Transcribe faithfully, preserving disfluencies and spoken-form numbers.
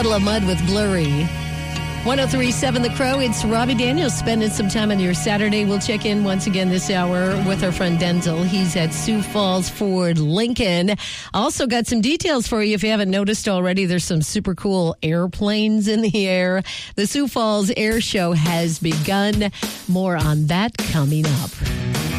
Puddle of Mud with Blurry. one oh three point seven The Crow, it's Robbie Daniels spending some time on your Saturday. We'll check in once again this hour with our friend Denzel. He's at Sioux Falls Ford Lincoln. Also got some details for you if you haven't noticed already. There's some super cool airplanes in the air. The Sioux Falls Air Show has begun. More on that coming up.